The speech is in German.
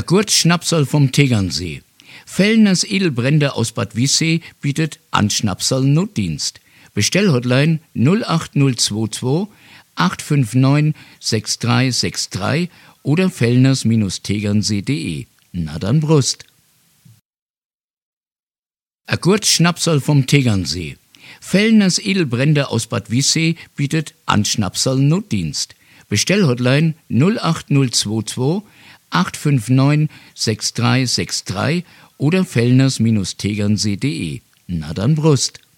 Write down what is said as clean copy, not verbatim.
A Gurt-Schnapsal vom Tegernsee. Fellners Edelbrände aus Bad Wiessee bietet Anschnapsal Notdienst. Bestellhotline 08022 859 6363 oder fellners-tegernsee.de. Na dann Brust. A Gurt-Schnapsal vom Tegernsee. Fellners Edelbrände aus Bad Wiessee bietet Anschnapsal Notdienst. Bestellhotline 08022 859 6363 oder fellners-tegernsee.de. Na dann Brust.